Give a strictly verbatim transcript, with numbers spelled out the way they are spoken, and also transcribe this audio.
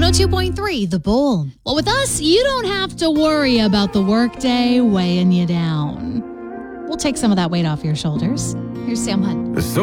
oh two point three, The Bull. Well, with us, you don't have to worry about the workday weighing you down. We'll take some of that weight off your shoulders. Here's Sam Hunt.